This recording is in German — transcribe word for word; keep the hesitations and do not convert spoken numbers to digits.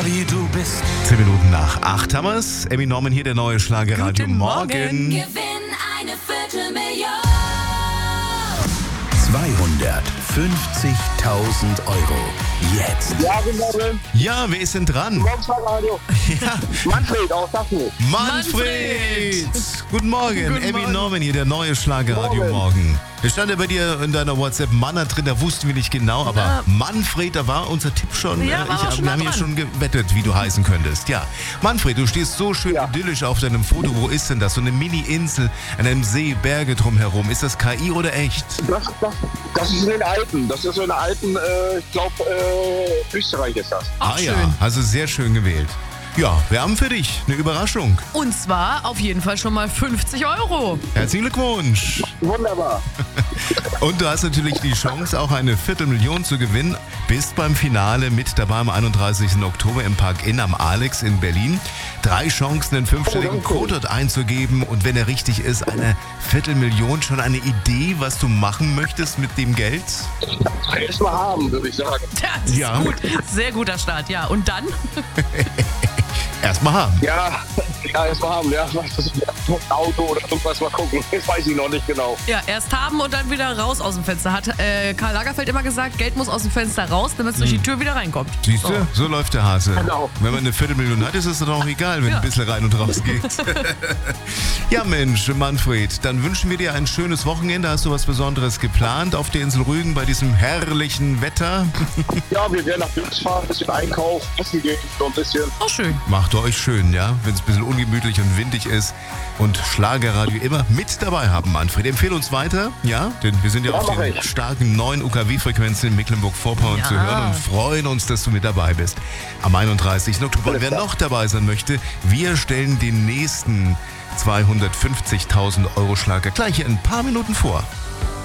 wie du bist. Zehn Minuten nach acht haben wir's. Emmy Norman hier, der neue Schlagerradio Guten Morgen. Morgen. Gewinn eine Viertelmillion. zweihundertfünfzigtausend Euro. Jetzt. Ja, guten Morgen. Ja, wer ist denn dran? Morgen Radio. Ja, Manfred aus Sachsen. Manfred. Guten Morgen. Guten Emmy Morgen. Norman hier, der neue Schlagerradio Morgen. Morgen. Es stand ja bei dir in deiner WhatsApp Manna drin, da wussten wir nicht genau, aber Ja. Manfred, da war unser Tipp schon. Ja, äh, war ich, auch schon wir nah haben ja dran. schon gewettet, wie du heißen könntest. Ja, Manfred, du stehst so schön Ja. idyllisch auf deinem Foto. Wo ist denn das? So eine Mini-Insel an einem See, Berge drumherum. Ist das K I oder echt? Das, das, das ist in den Alpen. Das ist in den Alpen, äh, ich glaube, äh, Österreich ist das. Ach, ah ja, schön. also sehr schön gewählt. Ja, wir haben für dich eine Überraschung. Und zwar auf jeden Fall schon mal fünfzig Euro. Herzlichen Glückwunsch. Wunderbar. Und du hast natürlich die Chance, auch eine Viertelmillion zu gewinnen. Bist beim Finale mit dabei am einunddreißigsten Oktober im Park Inn am Alex in Berlin. Drei Chancen, den fünfstelligen Oh, danke. Code dort einzugeben. Und wenn er richtig ist, eine Viertelmillion. Schon eine Idee, was du machen möchtest mit dem Geld? Erstmal haben, würde ich sagen. Das ist Ja. gut. Sehr guter Start, ja. Und dann? Erstmal haben. Ja, ja, erstmal haben. Ja, was ist das? Ein Auto oder irgendwas, mal gucken. Das weiß ich noch nicht genau. Ja, erst haben und dann wieder raus aus dem Fenster. Hat äh, Karl Lagerfeld immer gesagt, Geld muss aus dem Fenster raus, damit es durch die Tür wieder reinkommt. Siehst du, so läuft der Hase. Genau. Wenn man eine Viertelmillion hat, ist es dann auch egal, wenn Ja. ein bisschen rein und raus geht. Ja Mensch, Manfred, dann wünschen wir dir ein schönes Wochenende. Hast du was Besonderes geplant auf der Insel Rügen bei diesem herrlichen Wetter? Ja, wir werden nach Büchs fahren, ein bisschen einkaufen, essen gehen, so ein bisschen. Auch schön. Macht euch schön, ja, wenn es ein bisschen ungemütlich und windig ist und Schlagerradio immer mit dabei haben, Manfred. Empfehle uns weiter, ja, denn wir sind ja, Ja, auf mach den ich. starken neuen U K W-Frequenzen in Mecklenburg-Vorpommern Ja. zu hören und freuen uns, dass du mit dabei bist. Am einunddreißigsten Oktober. Und wer noch dabei sein möchte, wir stellen den nächsten zweihundertfünfzigtausend Euro Schlager gleich in ein paar Minuten vor.